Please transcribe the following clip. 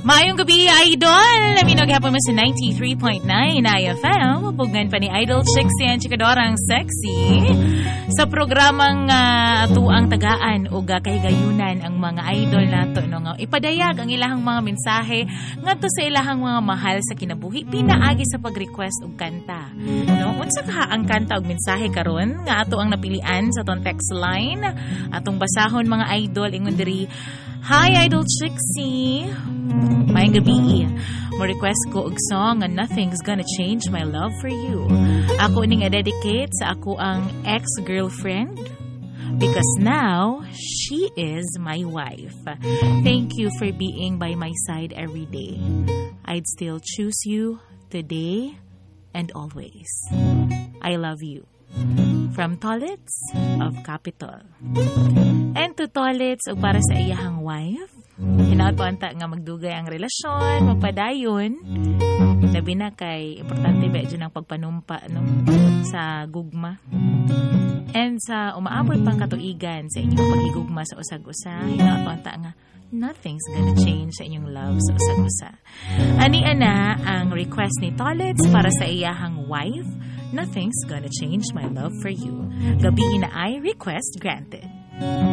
Maayong gabi, Idol! Naminog hapon mo sa 93.9 IFM. Pugngan pa ni Idol Chixie and Chikadorang Sexy. Sa programang tuang tagaan o kahigayunan ang mga idol nato no, ipadayag ang ilahang mga mensahe ngadto sa ilahang mga mahal sa kinabuhi pinaagi sa pag-request og kanta. No, unsa ka ang kanta og mensahe karon nga ato ang napilian sa ton text line atong basahon mga idol ingon diri. Hi, Idol Chixie. Maayong gabi. Mo request ko og song nga Nothing's Gonna Change My Love For You. Ako ning dedicate sa ako ang ex-girlfriend because now she is my wife. Thank you for being by my side every day. I'd still choose you today and always. I love you. From Tolets of Capitol. And to Tolets o para sa iyahang wife, hinaot-anta nga magdugay ang relasyon, magpadayon. Labi na kay importante ba dyan ang pagpanumpa no, sa gugma. And sa umaabot pang katuigan sa inyong paghigugma sa usag-usa, hinaot-anta nga nothing's gonna change sa inyong love sa usag-usa. Ani ana ang request ni Tolets para sa iyahang wife, nothing's gonna change my love for you. Gabi na ay request granted.